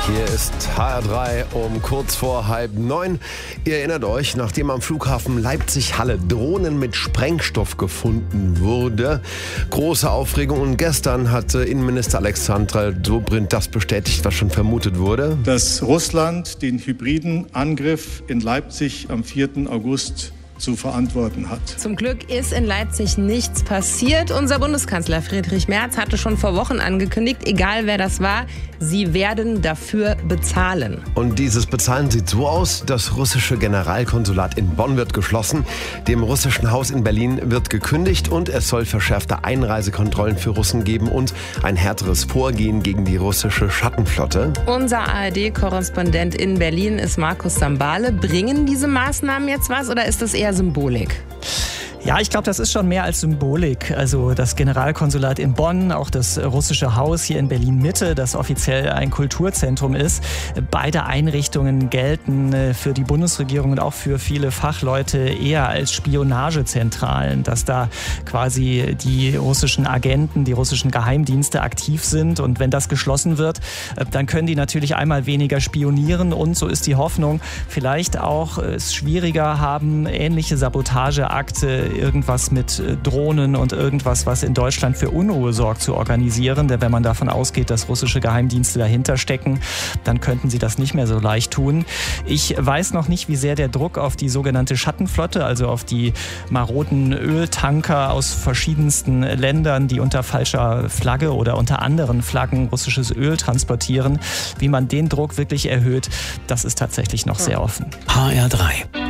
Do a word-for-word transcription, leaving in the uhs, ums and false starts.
Hier ist H R drei um kurz vor halb neun. Ihr erinnert euch, nachdem am Flughafen Leipzig-Halle Drohnen mit Sprengstoff gefunden wurde. Große Aufregung, und gestern hatte Innenminister Alexandra Dobrindt das bestätigt, was schon vermutet wurde. Dass Russland den hybriden Angriff in Leipzig am vierten August zu verantworten hat. Zum Glück ist in Leipzig nichts passiert. Unser Bundeskanzler Friedrich Merz hatte schon vor Wochen angekündigt, egal wer das war, sie werden dafür bezahlen. Und dieses Bezahlen sieht so aus: Das russische Generalkonsulat in Bonn wird geschlossen, dem russischen Haus in Berlin wird gekündigt und es soll verschärfte Einreisekontrollen für Russen geben und ein härteres Vorgehen gegen die russische Schattenflotte. Unser A R D-Korrespondent in Berlin ist Markus Sambale. Bringen diese Maßnahmen jetzt was oder ist das eher Symbolik? Ja, ich glaube, das ist schon mehr als Symbolik. Also das Generalkonsulat in Bonn, auch das russische Haus hier in Berlin-Mitte, das offiziell ein Kulturzentrum ist. Beide Einrichtungen gelten für die Bundesregierung und auch für viele Fachleute eher als Spionagezentralen, dass da quasi die russischen Agenten, die russischen Geheimdienste aktiv sind. Und wenn das geschlossen wird, dann können die natürlich einmal weniger spionieren und, so ist die Hoffnung, vielleicht auch es schwieriger haben, ähnliche Sabotageakte, irgendwas mit Drohnen und irgendwas, was in Deutschland für Unruhe sorgt, zu organisieren. Denn wenn man davon ausgeht, dass russische Geheimdienste dahinter stecken, dann könnten sie das nicht mehr so leicht tun. Ich weiß noch nicht, wie sehr der Druck auf die sogenannte Schattenflotte, also auf die maroden Öltanker aus verschiedensten Ländern, die unter falscher Flagge oder unter anderen Flaggen russisches Öl transportieren, wie man den Druck wirklich erhöht, das ist tatsächlich noch sehr offen. H R drei